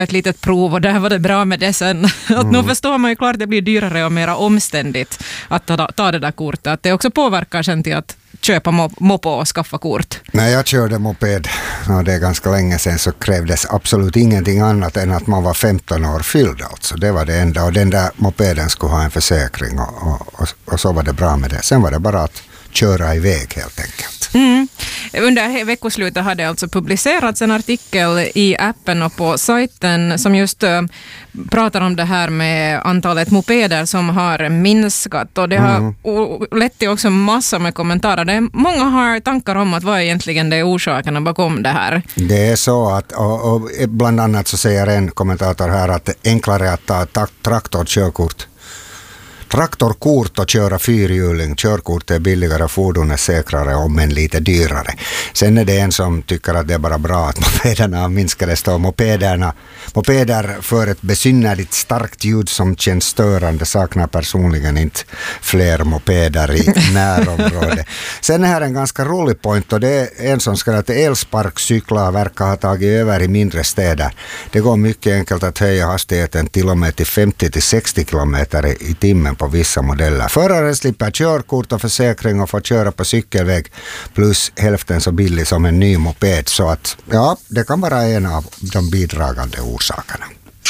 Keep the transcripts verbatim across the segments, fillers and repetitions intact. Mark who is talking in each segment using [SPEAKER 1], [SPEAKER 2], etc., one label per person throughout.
[SPEAKER 1] ett litet prov och där var det bra med det sen. Att mm. nu förstår man ju klart att det blir dyrare och mer omständigt att ta, ta det där kortet. Att det också påverkar sen till att köpa mopo och skaffa kort.
[SPEAKER 2] När jag körde moped, och det är ganska länge sedan, så krävdes absolut ingenting annat än att man var femton år fylld. Alltså. Det var det enda. Och den där mopeden skulle ha en försäkring och, och, och, och så var det bra med det. Sen var det bara att köra iväg helt enkelt.
[SPEAKER 1] Mm. Under veckoslutet hade alltså publicerats en artikel i appen och på sajten som just uh, pratar om det här med antalet mopeder som har minskat, och det har mm. lett till också massor med kommentarer. Det är, många har tankar om att vad är egentligen det orsakerna bakom det här.
[SPEAKER 2] Det är så att, och, och bland annat så säger en kommentator här att det är enklare att ta traktorkörkort. Traktorkort och köra fyrhjuling. Körkort är billigare, fordon är säkrare och men lite dyrare. Sen är det en som tycker att det är bara bra att mopederna minskades då. Mopederna, mopeder för ett besynnerligt starkt ljud som känns störande, saknar personligen inte fler mopeder i närområdet. Sen är här en ganska rolig point, och det är en som ska att elsparkcyklar verkar ha tagit över i mindre städer. Det går mycket enkelt att höja hastigheten till och med till femtio till sextio kilometer i timmen på vissa modeller. Föraren slipper körkort och försäkring och får köra på cykelväg plus hälften så billig som en ny moped. Så att ja, det kan vara en av de bidragande orsakerna.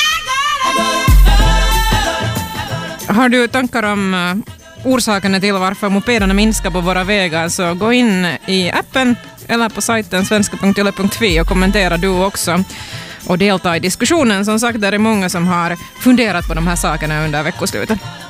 [SPEAKER 1] Har du tankar om orsakerna till varför mopederna minskar på våra vägar, så gå in i appen eller på sajten svenska punkt yle punkt fi och kommentera du också. Och delta i diskussionen. Som sagt, det är många som har funderat på de här sakerna under veckoslutet.